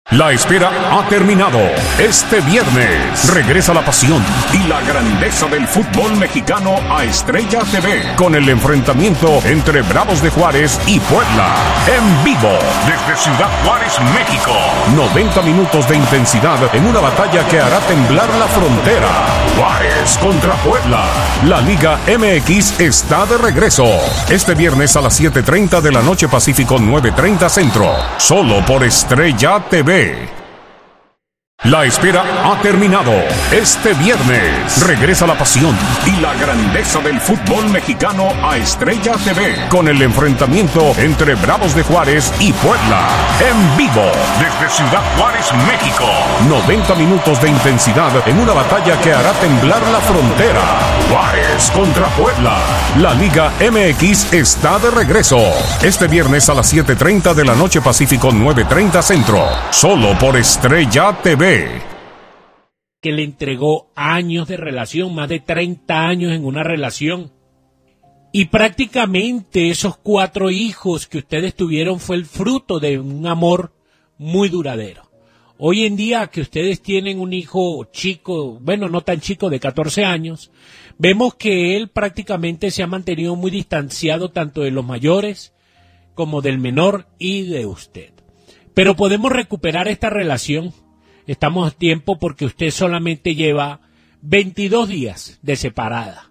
La espera ha terminado. Este viernes regresa la pasión y la grandeza del fútbol mexicano a Estrella TV con el enfrentamiento entre Bravos de Juárez y Puebla. En vivo desde Ciudad Juárez, México. 90 minutos de intensidad en una batalla que hará temblar la frontera. Juárez contra Puebla. La Liga MX está de regreso. Este viernes a las 7:30 de la noche Pacífico, 9:30 Centro. Solo por Estrella TV. La espera ha terminado. Este viernes regresa la pasión y la grandeza del fútbol mexicano a Estrella TV con el enfrentamiento entre Bravos de Juárez y Puebla. En vivo desde Ciudad Juárez, México. 90 minutos de intensidad en una batalla que hará temblar la frontera. Juárez contra Puebla. La Liga MX está de regreso. Este viernes a las 7:30 de la noche Pacífico, 9:30 Centro. Solo por Estrella TV. Que le entregó años de relación, más de 30 años en una relación. Y prácticamente esos 4 hijos que ustedes tuvieron fue el fruto de un amor muy duradero. Hoy en día que ustedes tienen un hijo chico, bueno, no tan chico, de 14 años, vemos que él prácticamente se ha mantenido muy distanciado tanto de los mayores como del menor y de usted. Pero podemos recuperar esta relación. Estamos a tiempo porque usted solamente lleva 22 días de separada.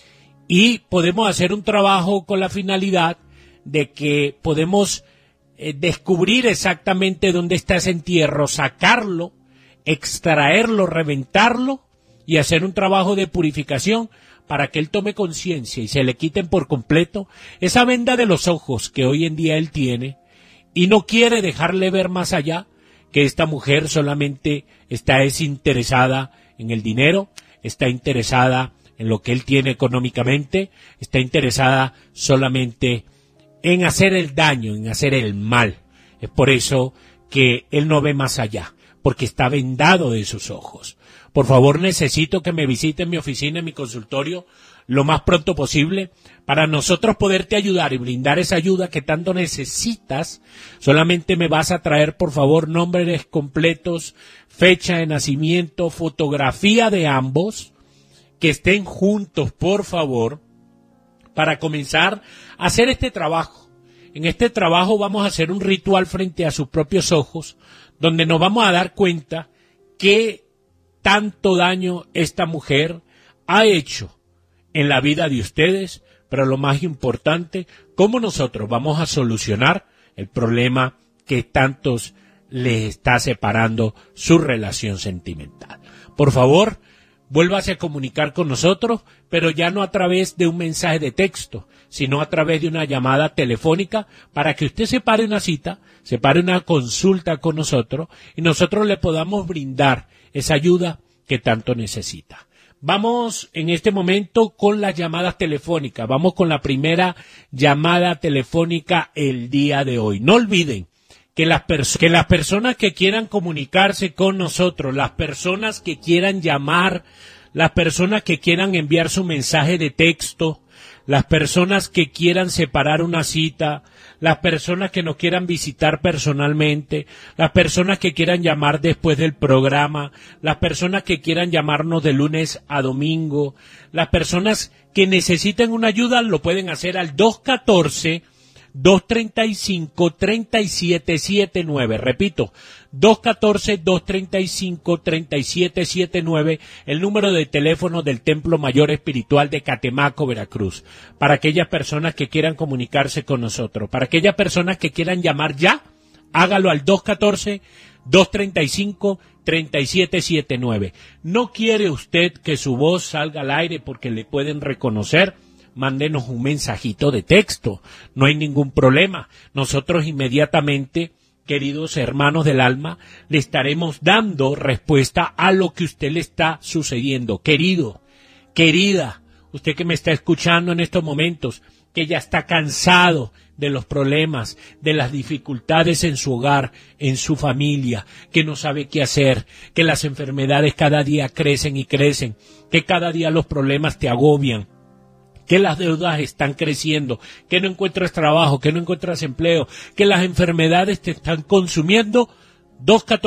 Y podemos hacer un trabajo con la finalidad de que podemos descubrir exactamente dónde está ese entierro, sacarlo, extraerlo, reventarlo y hacer un trabajo de purificación para que él tome conciencia y se le quiten por completo esa venda de los ojos que hoy en día él tiene y no quiere dejarle ver más allá, que esta mujer solamente está desinteresada en el dinero, está interesada en lo que él tiene económicamente, está interesada solamente en hacer el daño, en hacer el mal. Es por eso que él no ve más allá, porque está vendado de sus ojos. Por favor, necesito que me visite en mi oficina, en mi consultorio, lo más pronto posible, para nosotros poderte ayudar y brindar esa ayuda que tanto necesitas. Solamente me vas a traer, por favor, nombres completos, fecha de nacimiento, fotografía de ambos, que estén juntos, por favor, para comenzar a hacer este trabajo. En este trabajo vamos a hacer un ritual frente a sus propios ojos, donde nos vamos a dar cuenta que tanto daño esta mujer ha hecho en la vida de ustedes, pero lo más importante, cómo nosotros vamos a solucionar el problema que tantos les está separando su relación sentimental. Por favor, vuélvase a comunicar con nosotros, pero ya no a través de un mensaje de texto, sino a través de una llamada telefónica para que usted separe una cita, separe una consulta con nosotros y nosotros le podamos brindar esa ayuda que tanto necesita. Vamos en este momento con las llamadas telefónicas. Vamos con la primera llamada telefónica el día de hoy. No olviden que las personas que quieran comunicarse con nosotros, las personas que quieran llamar, las personas que quieran enviar su mensaje de texto, las personas que quieran separar una cita, las personas que nos quieran visitar personalmente, las personas que quieran llamar después del programa, las personas que quieran llamarnos de lunes a domingo, las personas que necesiten una ayuda lo pueden hacer al 214-235-3779. Repito, 214-235-3779, el número de teléfono del Templo Mayor Espiritual de Catemaco, Veracruz, para aquellas personas que quieran comunicarse con nosotros. Para aquellas personas que quieran llamar ya, hágalo al 214-235-3779. ¿No quiere usted que su voz salga al aire porque le pueden reconocer? Mándenos un mensajito de texto, no hay ningún problema. Nosotros inmediatamente, queridos hermanos del alma, le estaremos dando respuesta a lo que usted le está sucediendo. Querido, querida, usted que me está escuchando en estos momentos, que ya está cansado de los problemas, de las dificultades en su hogar, en su familia, que no sabe qué hacer, que las enfermedades cada día crecen y crecen, que cada día los problemas te agobian, que las deudas están creciendo, que no encuentras trabajo, que no encuentras empleo, que las enfermedades te están consumiendo. 214